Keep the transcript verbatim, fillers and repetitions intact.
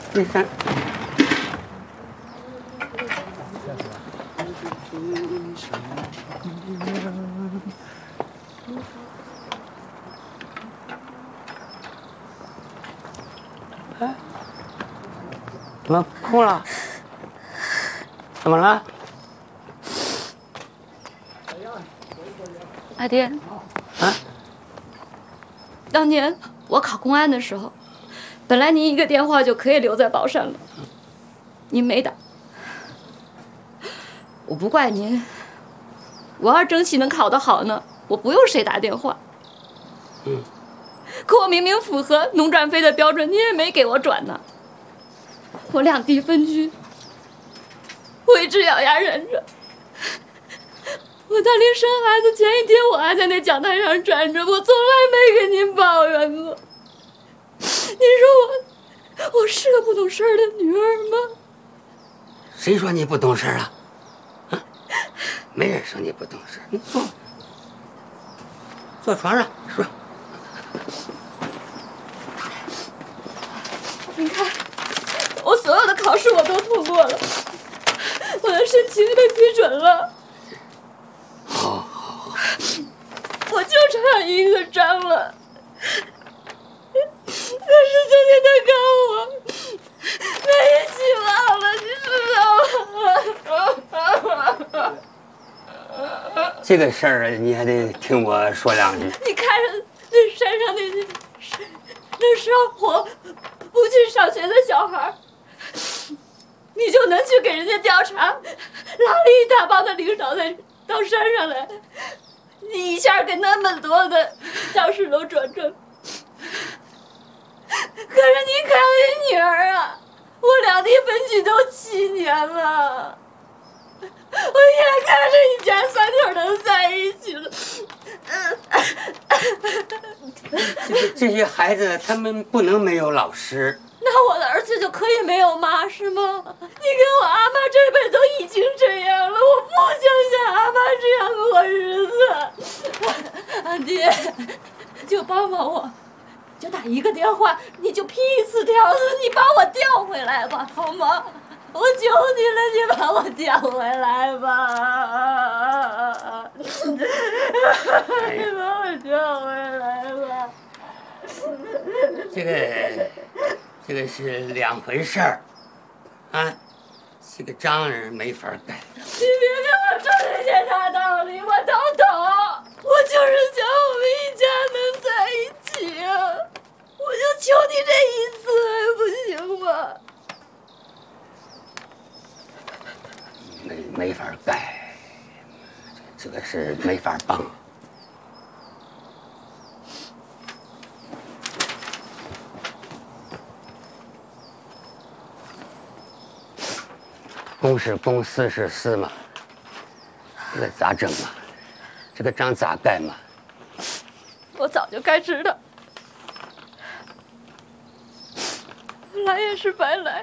你看。哎，怎么哭了？怎么了？ 阿爹， 啊？ 当年我考公安的时候，本来您一个电话就可以留在宝山了，您没打。我不怪您，我要是争气能考得好呢，我不用谁打电话。 嗯。 可我明明符合农转非的标准，您也没给我转呢。我两地分居，我一直咬牙忍着。我当年生孩子前一天，我还在那讲台上站着，我从来没跟您抱怨过。您说我，我是个不懂事儿的女儿吗？ 谁说你不懂事了？啊，没人说你不懂事。你坐，坐床上说。 你看，我所有的考试我都通过了，我的申请也被批准了。 好，好，好。 我就差一个章了，可是今天他告我，没希望了，你知道吗？ 这个事儿你还得听我说两句。 你看着那山上那那烧火不去上学的小孩，你就能去给人家调查，拉了一大帮的领导在到山上来，你一下给那么多的教师楼转正。可是你看你女儿啊，我两地分居都七年了，我眼看着一家三口能在一起了。 这些这些孩子，他们不能没有老师。 那我的儿子就可以没有妈是吗？你跟我阿妈这辈子都已经这样了，我不想像阿妈这样过日子。阿爹，就帮帮我，就打一个电话，你就劈一次条子，你把我调回来吧，好吗？我求你了，你把我调回来吧！你把我调回来吧！ 这个，这个是两回事儿，啊，这个章没法改。 你别跟我说这些大道理，我都懂。我就是想我们一家能在一起啊！我就求你这一次，还不行吗？ 没没法改，这个是没法帮。公是公，私是私嘛，这个咋整嘛？这个章咋盖嘛？ 我早就该知道，来也是白来。